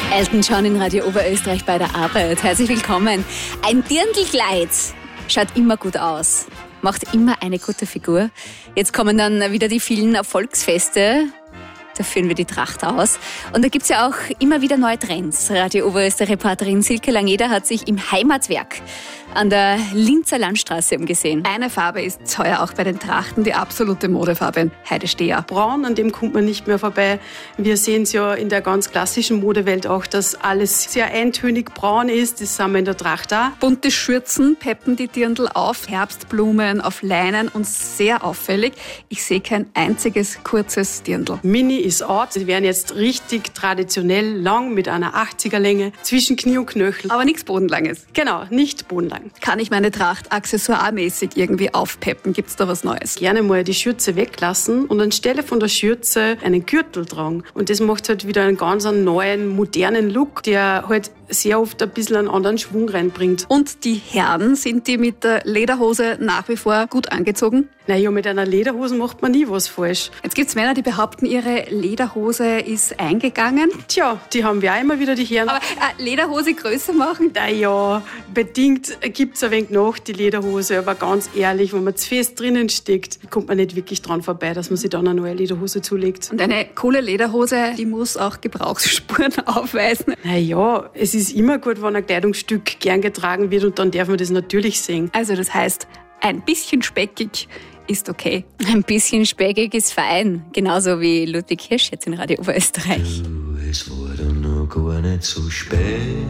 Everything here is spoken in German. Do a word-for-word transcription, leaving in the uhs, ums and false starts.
Elton John in Radio Oberösterreich bei der Arbeit. Herzlich willkommen. Ein Dirndlkleid schaut immer gut aus, macht immer eine gute Figur. Jetzt kommen dann wieder die vielen Volksfeste. Da führen wir die Tracht aus. Und da gibt's ja auch immer wieder neue Trends. Radio Oberösterreich-Reporterin Silke Langeder hat sich im Heimatwerk an der Linzer Landstraße umgesehen. Eine Farbe ist heuer auch bei den Trachten die absolute Modefarbe. Heide Steher. Braun, an dem kommt man nicht mehr vorbei. Wir sehen es ja in der ganz klassischen Modewelt auch, dass alles sehr eintönig braun ist. Das sind wir in der Tracht auch. Bunte Schürzen peppen die Dirndl auf, Herbstblumen auf Leinen und sehr auffällig. Ich sehe kein einziges kurzes Dirndl. Mini ist out. Sie werden jetzt richtig traditionell lang mit einer achtziger-Länge zwischen Knie und Knöchel. Aber nichts Bodenlanges. Genau, nicht bodenlang. Kann ich meine Tracht accessoiremäßig irgendwie aufpeppen? Gibt's da was Neues? Gerne mal die Schürze weglassen und anstelle von der Schürze einen Gürtel tragen. Und das macht halt wieder einen ganz neuen, modernen Look, der halt sehr oft ein bisschen einen anderen Schwung reinbringt. Und die Herren, sind die mit der Lederhose nach wie vor gut angezogen? Naja, mit einer Lederhose macht man nie was falsch. Jetzt gibt's Männer, die behaupten, ihre Lederhose ist eingegangen. Tja, die haben wir auch immer wieder, die Herren. Aber äh, Lederhose größer machen? Naja, bedingt gibt's ein wenig noch die Lederhose, aber ganz ehrlich, wenn man zu fest drinnen steckt, kommt man nicht wirklich dran vorbei, dass man sich dann eine neue Lederhose zulegt. Und eine coole Lederhose, die muss auch Gebrauchsspuren aufweisen. Naja, es ist immer gut, wenn ein Kleidungsstück gern getragen wird und dann darf man das natürlich sehen. Also das heißt, ein bisschen speckig ist okay. Ein bisschen speckig ist fein. Genauso wie Ludwig Hirsch jetzt in Radio Oberösterreich. Du, es war dann noch gar nicht so spät.